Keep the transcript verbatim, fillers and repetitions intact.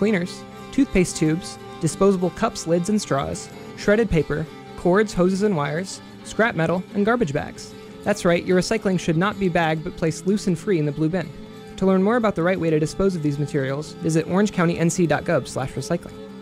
cleaners, toothpaste tubes, disposable cups, lids, and straws, shredded paper, cords, hoses, and wires, scrap metal, and garbage bags. That's right, your recycling should not be bagged but placed loose and free in the blue bin. To learn more about the right way to dispose of these materials, visit orange county n c dot gov slash recycling.